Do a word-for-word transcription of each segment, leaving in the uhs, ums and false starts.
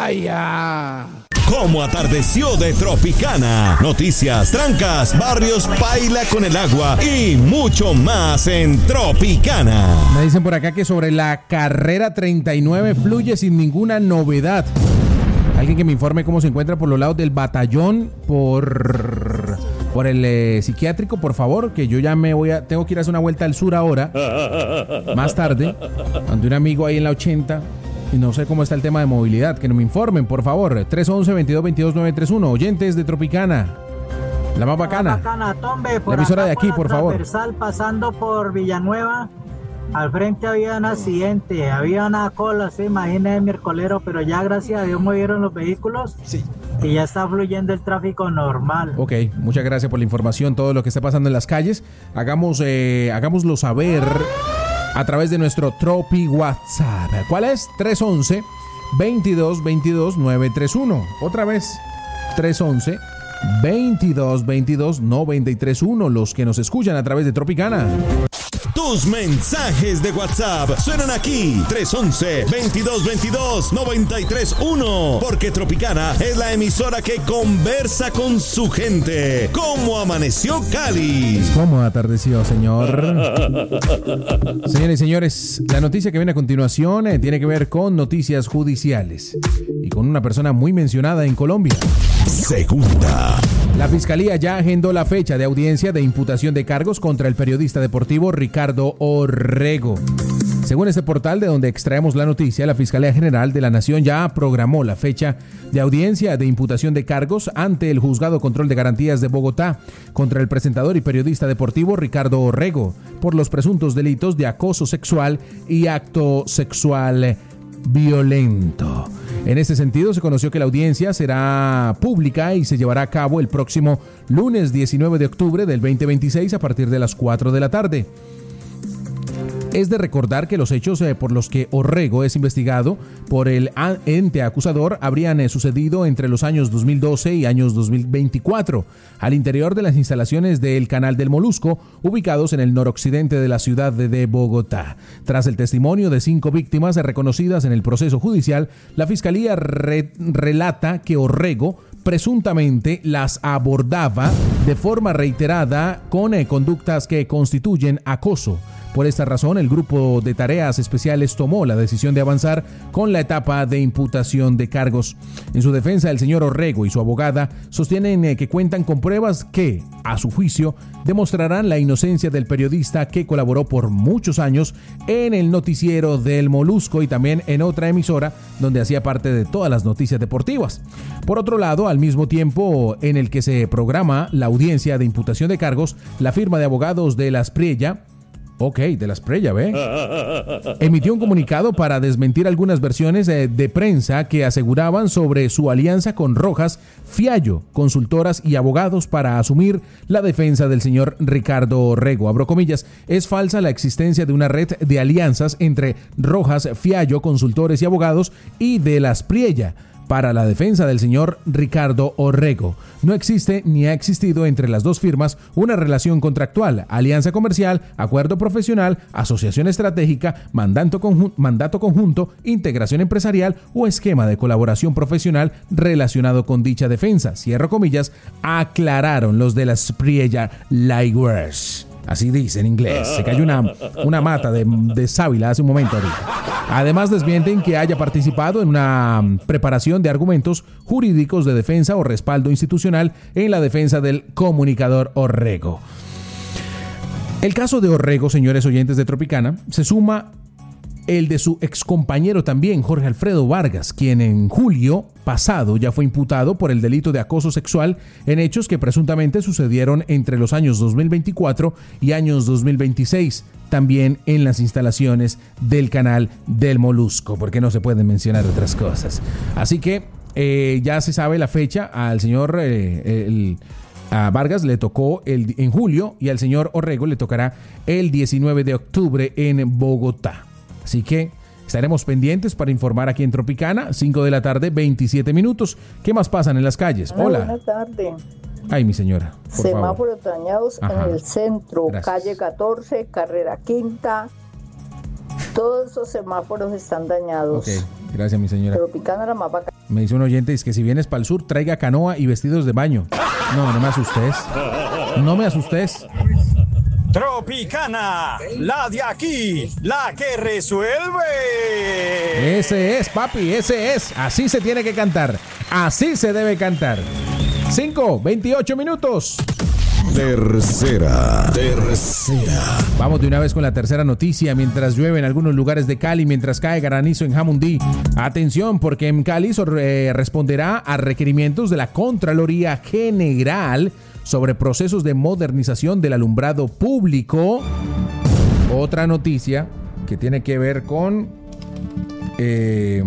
vaya. Como atardeció de Tropicana. Noticias, trancas, barrios, paila con el agua y mucho más en Tropicana. Me dicen por acá que sobre la carrera treinta y nueve fluye sin ninguna novedad. Alguien que me informe cómo se encuentra por los lados del batallón, por, por el eh, psiquiátrico, por favor, que yo ya me voy a, tengo que ir a hacer una vuelta al sur ahora, más tarde, ante un amigo ahí en la ochenta. Y no sé cómo está el tema de movilidad. Que no me informen, por favor. tres once, veintidós veintidós, nueve tres uno. Oyentes de Tropicana. La más bacana. La, bacana, Tombe, la emisora de aquí, por, por favor. Pasando por Villanueva, al frente había un accidente. Había una cola, se imagina, el miércolero, pero ya gracias a Dios movieron los vehículos. Sí. Y ya está fluyendo el tráfico normal. Ok, muchas gracias por la información. Todo lo que está pasando en las calles. Hagamos, eh, hagámoslo saber a través de nuestro Tropi WhatsApp. ¿Cuál es? tres once, veintidós veintidós, nueve tres uno. Otra vez, tres once, veintidós veintidós, nueve tres uno. Los que nos escuchan a través de Tropicana. Tus mensajes de WhatsApp suenan aquí. tres once, veintidós veintidós, nueve tres uno. Porque Tropicana es la emisora que conversa con su gente. ¿Cómo amaneció Cali? ¿Cómo atardeció, señor? Señores y señores, la noticia que viene a continuación eh, tiene que ver con noticias judiciales y con una persona muy mencionada en Colombia. Segunda. La Fiscalía ya agendó la fecha de audiencia de imputación de cargos contra el periodista deportivo Ricardo Orrego. Según este portal de donde extraemos la noticia, la Fiscalía General de la Nación ya programó la fecha de audiencia de imputación de cargos ante el Juzgado Control de Garantías de Bogotá contra el presentador y periodista deportivo Ricardo Orrego por los presuntos delitos de acoso sexual y acto sexual violento. En este sentido, se conoció que la audiencia será pública y se llevará a cabo el próximo lunes diecinueve de octubre del veinte veintiséis a partir de las cuatro de la tarde. Es de recordar que los hechos eh, por los que Orrego es investigado por el ente acusador habrían eh, sucedido entre los años dos mil doce y años dos mil veinticuatro, al interior de las instalaciones del Canal del Molusco, ubicados en el noroccidente de la ciudad de, de Bogotá. Tras el testimonio de cinco víctimas reconocidas en el proceso judicial, la Fiscalía re- relata que Orrego presuntamente las abordaba de forma reiterada con eh, conductas que constituyen acoso. Por esta razón, el grupo de tareas especiales tomó la decisión de avanzar con la etapa de imputación de cargos. En su defensa, el señor Orrego y su abogada sostienen eh, que cuentan con pruebas que, a su juicio, demostrarán la inocencia del periodista que colaboró por muchos años en el noticiero del Molusco y también en otra emisora donde hacía parte de todas las noticias deportivas. Por otro lado, al mismo tiempo en el que se programa la audiencia de imputación de cargos, la firma de abogados de Las Priella, Ok, de Las Priella, ¿ve? emitió un comunicado para desmentir algunas versiones de, de prensa que aseguraban sobre su alianza con Rojas Fiallo, consultoras y abogados para asumir la defensa del señor Ricardo Orrego. Abro comillas, es falsa la existencia de una red de alianzas entre Rojas Fiallo, consultores y abogados, y de Las Priella para la defensa del señor Ricardo Orrego. No existe ni ha existido entre las dos firmas una relación contractual, alianza comercial, acuerdo profesional, asociación estratégica, mandato, conjun- mandato conjunto, integración empresarial o esquema de colaboración profesional relacionado con dicha defensa. Cierro comillas, aclararon los de Las Priella Lightwares. Así dice en inglés. Se cayó una, una mata de, de sábila hace un momento ahorita. Además, desmienten que haya participado en una preparación de argumentos jurídicos de defensa o respaldo institucional en la defensa del comunicador Orrego. El caso de Orrego, señores oyentes de Tropicana, se suma el de su excompañero también, Jorge Alfredo Vargas, quien en julio pasado ya fue imputado por el delito de acoso sexual en hechos que presuntamente sucedieron entre los años dos mil veinticuatro y años dos mil veintiséis, también en las instalaciones del Canal del Molusco, porque no se pueden mencionar otras cosas. Así que eh, ya se sabe la fecha. Al señor eh, el, a Vargas le tocó el, en julio y al señor Orrego le tocará el diecinueve de octubre en Bogotá. Así que estaremos pendientes para informar aquí en Tropicana, cinco de la tarde, veintisiete minutos. ¿Qué más pasan en las calles? Hola. Buenas tardes. Ay, mi señora. Por Semáforos favor. dañados Ajá. en el centro, Gracias. calle catorce, carrera quinta. Todos esos semáforos están dañados. Ok, gracias, mi señora. Tropicana la más bacana. Me dice un oyente, es que si vienes para el sur, traiga canoa y vestidos de baño. No, no me asustes. No me asustes. Tropicana, la de aquí, la que resuelve. Ese es, papi, ese es. Así se tiene que cantar. Así se debe cantar. cinco, veintiocho minutos. Tercera, tercera. Vamos de una vez con la tercera noticia. Mientras llueve en algunos lugares de Cali, mientras cae granizo en Jamundí. Atención, porque en Cali eh, responderá a requerimientos de la Contraloría General sobre procesos de modernización del alumbrado público. Otra noticia que tiene que ver con eh,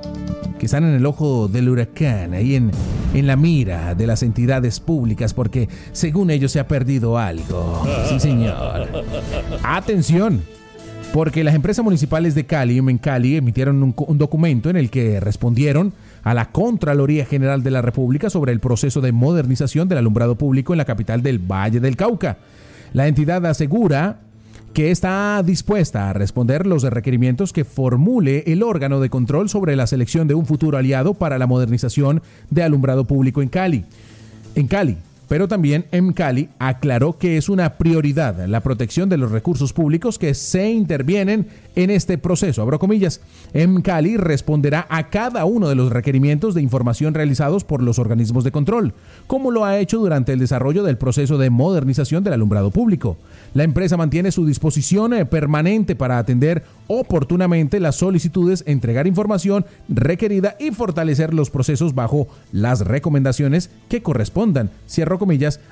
que están en el ojo del huracán, ahí en, en la mira de las entidades públicas, porque según ellos se ha perdido algo. Sí, señor. Atención, porque las empresas municipales de Cali, en Cali, emitieron un, un documento en el que respondieron a la Contraloría General de la República sobre el proceso de modernización del alumbrado público en la capital del Valle del Cauca. La entidad asegura que está dispuesta a responder los requerimientos que formule el órgano de control sobre la selección de un futuro aliado para la modernización de alumbrado público en Cali. En Cali. Pero también en Cali aclaró que es una prioridad la protección de los recursos públicos que se intervienen en este proceso. Abro comillas. En Cali responderá a cada uno de los requerimientos de información realizados por los organismos de control, como lo ha hecho durante el desarrollo del proceso de modernización del alumbrado público. La empresa mantiene su disposición permanente para atender oportunamente las solicitudes, entregar información requerida y fortalecer los procesos bajo las recomendaciones que correspondan. Cierro comillas,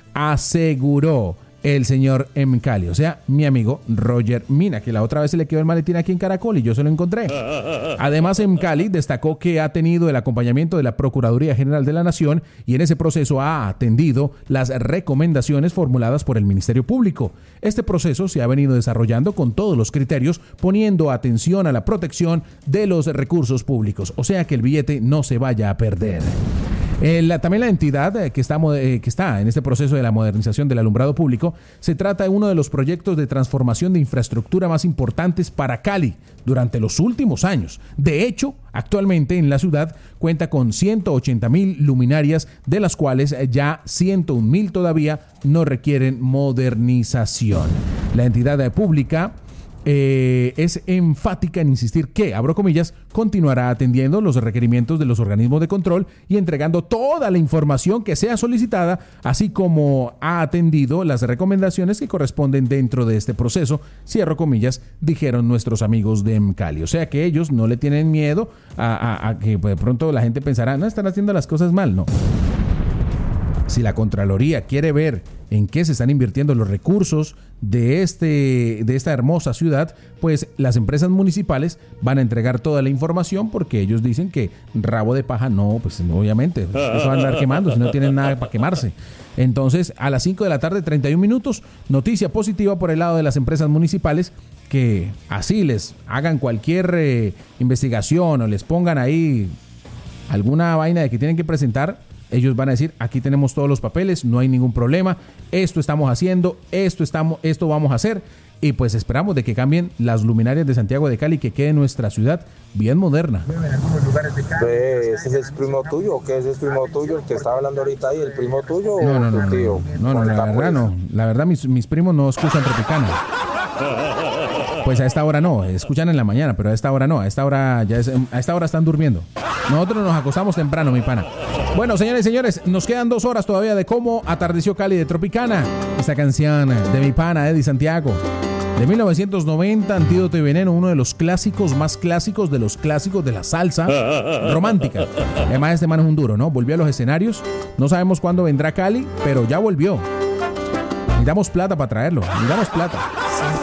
aseguró el señor M. Cali, o sea, mi amigo Roger Mina, que la otra vez se le quedó el maletín aquí en Caracol y yo se lo encontré. Además, M. Cali destacó que ha tenido el acompañamiento de la Procuraduría General de la Nación y en ese proceso ha atendido las recomendaciones formuladas por el Ministerio Público. Este proceso se ha venido desarrollando con todos los criterios, poniendo atención a la protección de los recursos públicos, o sea que el billete no se vaya a perder. Eh, la, también la entidad eh, que, está, eh, que está en este proceso de la modernización del alumbrado público se trata de uno de los proyectos de transformación de infraestructura más importantes para Cali durante los últimos años. De hecho, actualmente en la ciudad cuenta con ciento ochenta mil luminarias, de las cuales ya ciento un mil todavía no requieren modernización. La entidad eh, pública Eh, es enfática en insistir que, abro comillas, continuará atendiendo los requerimientos de los organismos de control y entregando toda la información que sea solicitada, así como ha atendido las recomendaciones que corresponden dentro de este proceso, cierro comillas, dijeron nuestros amigos de M. Cali. O sea que ellos no le tienen miedo a, a, a que de pronto la gente pensará, no, están haciendo las cosas mal, no. Si la Contraloría quiere ver en qué se están invirtiendo los recursos de, este, de esta hermosa ciudad, pues las empresas municipales van a entregar toda la información, porque ellos dicen que rabo de paja no, pues obviamente, eso va a andar quemando si no tienen nada para quemarse. Entonces, a las cinco de la tarde, treinta y un minutos, noticia positiva por el lado de las empresas municipales, que así les hagan cualquier eh, investigación o les pongan ahí alguna vaina de que tienen que presentar. Ellos van a decir, aquí tenemos todos los papeles, no hay ningún problema, esto estamos haciendo, esto estamos, esto vamos a hacer, y pues esperamos de que cambien las luminarias de Santiago de Cali, que quede nuestra ciudad bien moderna. ¿Ese es el primo tuyo o qué? ¿Ese es el primo tuyo el que estaba hablando ahorita ahí, el primo tuyo o no, no, tu no, tío? No, no, no, la verdad no, la verdad mis, mis primos no escuchan Tropicana. Pues a esta hora no, escuchan en la mañana, pero a esta hora no, a esta hora ya es, a esta hora están durmiendo. Nosotros nos acostamos temprano, mi pana. Bueno, señores y señores, nos quedan dos horas todavía de cómo atardeció Cali de Tropicana. Esta canción de mi pana Eddie Santiago, de mil novecientos noventa, Antídoto y Veneno, uno de los clásicos más clásicos de los clásicos de la salsa romántica. Además, este man es un duro, ¿no? Volvió a los escenarios. No sabemos cuándo vendrá Cali, pero ya volvió. Necesitamos plata para traerlo, necesitamos plata.